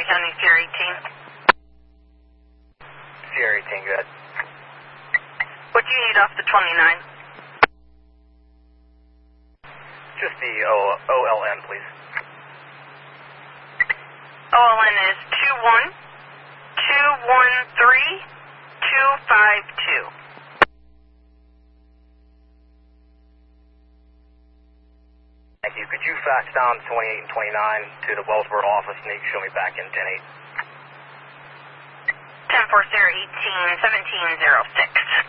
County, Sierra 18. Sierra 18, good. What do you need off the 29? Just the OLN, please. OLN is 21213-252. Thank you. Could you fax down 28 and 29 to the Wellsboro office and you can show me back in 10-8? 10-4, Sierra 18, 1706.